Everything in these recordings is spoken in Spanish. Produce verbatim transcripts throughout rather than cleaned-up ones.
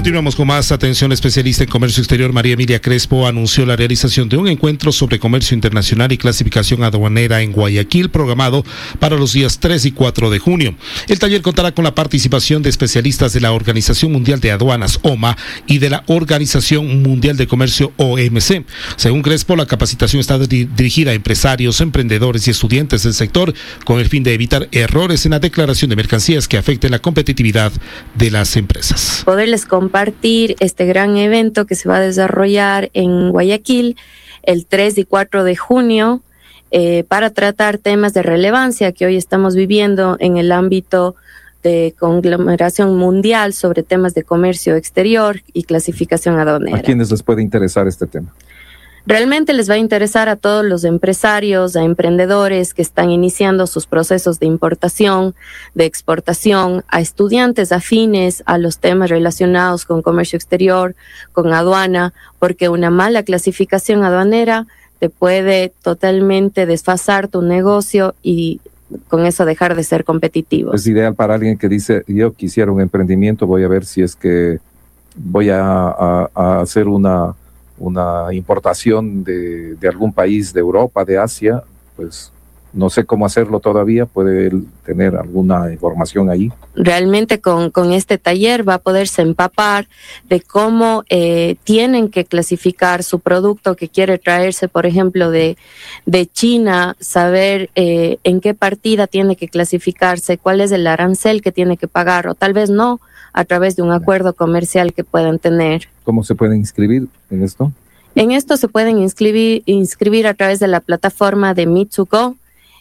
Continuamos con más. Atención, especialista en comercio exterior María Emilia Crespo anunció la realización de un encuentro sobre comercio internacional y clasificación aduanera en Guayaquil, programado para los días tres y cuatro de junio. El taller contará con la participación de especialistas de la Organización Mundial de Aduanas, O M A, y de la Organización Mundial de Comercio, O M C. Según Crespo, la capacitación está di- dirigida a empresarios, emprendedores y estudiantes del sector con el fin de evitar errores en la declaración de mercancías que afecten la competitividad de las empresas. Poderles compartir este gran evento que se va a desarrollar en Guayaquil el tres y cuatro de junio eh, para tratar temas de relevancia que hoy estamos viviendo en el ámbito de conglomeración mundial sobre temas de comercio exterior y clasificación aduanera. ¿A quiénes les puede interesar este tema? Realmente les va a interesar a todos los empresarios, a emprendedores que están iniciando sus procesos de importación, de exportación, a estudiantes afines a los temas relacionados con comercio exterior, con aduana, porque una mala clasificación aduanera te puede totalmente desfasar tu negocio y con eso dejar de ser competitivo. Es ideal para alguien que dice, yo quisiera un emprendimiento, voy a ver si es que voy a, a, a hacer una... una importación de, de algún país de Europa, de Asia, pues no sé cómo hacerlo todavía, puede él tener alguna información ahí. Realmente con, con este taller va a poderse empapar de cómo eh, tienen que clasificar su producto que quiere traerse, por ejemplo, de, de China, saber eh, en qué partida tiene que clasificarse, cuál es el arancel que tiene que pagar, o tal vez no, a través de un acuerdo comercial que puedan tener. ¿Cómo se pueden inscribir en esto? En esto se pueden inscribir, inscribir a través de la plataforma de Me to Go.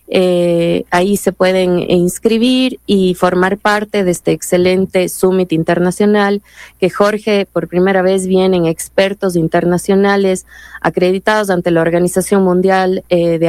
Eh, ahí se pueden inscribir y formar parte de este excelente Summit internacional que Jorge, por primera vez vienen expertos internacionales acreditados ante la Organización Mundial eh, de